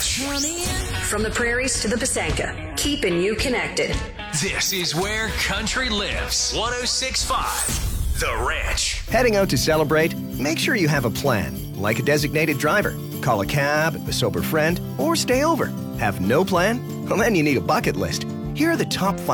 Ranch. From the prairies to the Pasanka, keeping you connected. This is where country lives. 106.5 The Ranch. Heading out to celebrate? Make sure you have a plan, like a designated driver. Call a cab, a sober friend, or stay over. Have no plan? Well, then you need a bucket list. Here are the top 5